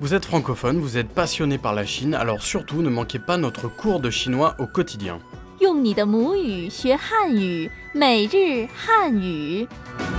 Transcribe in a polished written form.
Vous êtes francophone, vous êtes passionné par la Chine, alors surtout ne manquez pas notre cours de chinois au quotidien. 用你的母语学汉语，每日汉语。